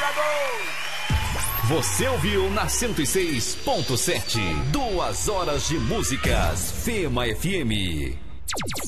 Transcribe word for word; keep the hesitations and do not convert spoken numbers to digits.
Você ouviu na cento e seis ponto sete. Duas horas de músicas. Fema F M.